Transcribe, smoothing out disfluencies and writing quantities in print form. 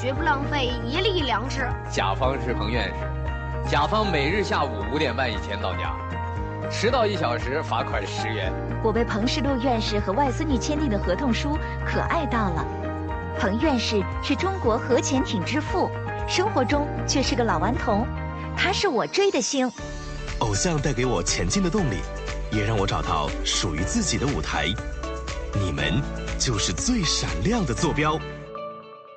绝不浪费一粒粮食。 甲方是彭院士，甲方每日下午5点半以前到家，迟到1小时罚款10元。 我为彭世禄院士和外孙女签订的合同书可爱到了。彭院士是中国核潜艇之父，生活中却是个老顽童，他是我追的星。 偶像带给我前进的动力，也让我找到属于自己的舞台。你们就是最闪亮的坐标。